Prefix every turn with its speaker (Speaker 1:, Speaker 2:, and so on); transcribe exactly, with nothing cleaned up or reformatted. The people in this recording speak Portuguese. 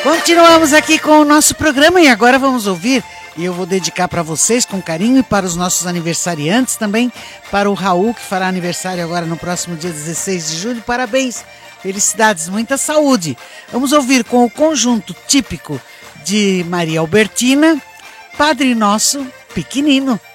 Speaker 1: Continuamos aqui com o nosso programa e agora vamos ouvir, e eu vou dedicar para vocês com carinho e para os nossos aniversariantes também, para o Raul, que fará aniversário agora no próximo dia dezesseis de julho. Parabéns, felicidades, muita saúde. Vamos ouvir com o conjunto típico de Maria Albertina, Padre Nosso Pequenino.